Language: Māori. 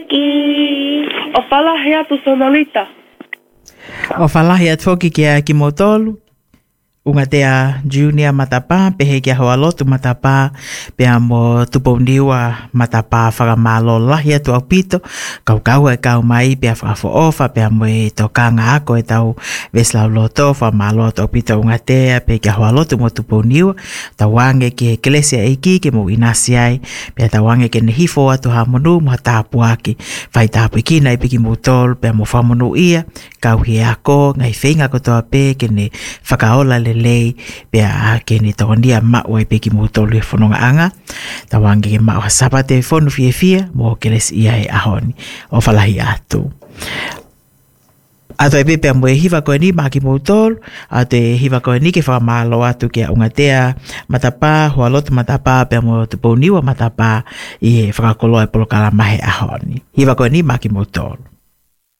Ki o whalahi atu sonolita. O whalahi atu hoki kia ki motolu. Unga tea junior matapa, pehe kia hoa lotu matapa, pea mo tupouniwa matapa whakamalo lahi atu au pito, kau e kau mai pea whakafo ofa, pea mo e tokanga ako e tau veslau loto, whamalo atu au pito unga tea, pehe kia hoa lotu mo tupouniwa, tawange ki ekelesia eiki, ke mo inasi ai, pea tawange ke nehifo atu hamonu, mo hatapu aki, whai tapu ikina ipiki mutol, pea mo whamonu ia, kau hi ako, ngai whenga kotoa pe, ke ne whakaola lei pea ke ni tonia ma'u e peki mutolu e whanonga anga tawange ke ma'u hasapate e whonu fia mo keles ia e ahoni o whalahi atu ato e pepea mo e hiwa koe ni maki mutolu ato e hiwa koe ni ke whamalo atu ke unga tea matapa hoa lotu matapa pea mo tupouniwa matapa i e whakakoloa e polokala mahe ahoni hiwa koe ni maki mutolu